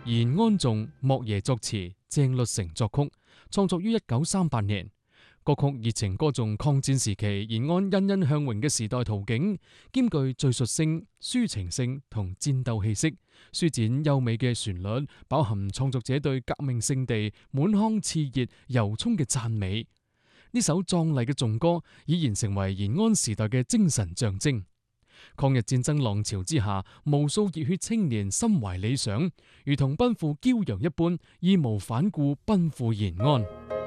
延安頌，莫邪作詞，鄭律成作曲，創作於1938年。歌曲熱情歌頌抗戰時期延安欣欣向榮嘅時代圖景，兼具敘述性、抒情性同戰鬥氣息，舒展優美嘅旋律，飽含創作者對革命勝地滿腔熾熱由衷嘅讚美。呢首壯麗嘅頌歌已然成為延安時代嘅精神象徵。抗日戰爭浪潮之下，無數熱血青年心懷理想，如同奔赴驕陽一般，義無反顧奔赴延安。